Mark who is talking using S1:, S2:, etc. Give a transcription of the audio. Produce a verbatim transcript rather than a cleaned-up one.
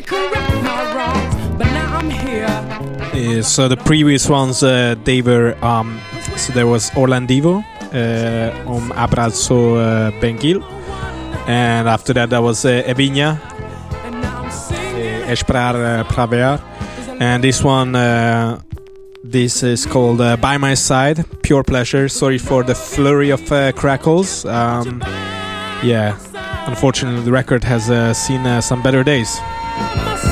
S1: Uh, so the previous ones, uh, they were um, so there was Orlandivo, uh, um Abrazo uh, Benguil, and after that there was uh, Eviña, uh, Esperar uh, Praver, and this one, uh, this is called uh, By My Side, Pure Pleasure. Sorry for the flurry of uh, crackles. Um, yeah, unfortunately the record has uh, seen uh, some better days.